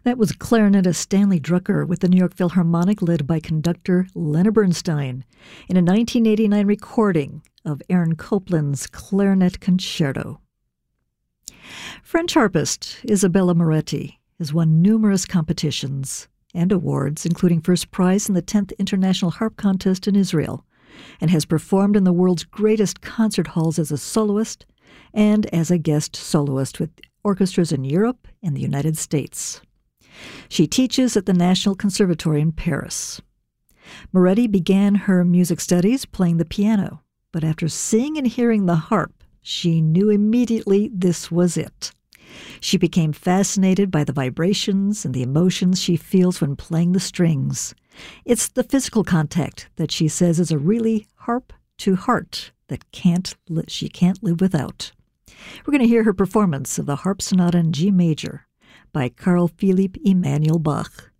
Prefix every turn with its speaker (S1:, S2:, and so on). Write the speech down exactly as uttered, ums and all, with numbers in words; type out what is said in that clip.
S1: That was clarinetist Stanley Drucker with the New York Philharmonic, led by conductor Leonard Bernstein, in a nineteen eighty-nine recording of Aaron Copland's Clarinet Concerto. French harpist Isabella Moretti has won numerous competitions and awards, including first prize in the tenth International Harp Contest in Israel, and has performed in the world's greatest concert halls as a soloist and as a guest soloist with orchestras in Europe and the United States. She teaches at the National Conservatory in Paris. Moretti began her music studies playing the piano, but after seeing and hearing the harp, she knew immediately this was it. She became fascinated by the vibrations and the emotions she feels when playing the strings. It's the physical contact that she says is a really harp to heart that can't li- she can't live without. We're going to hear her performance of the Harp Sonata in G major by Carl Philipp Emanuel Bach.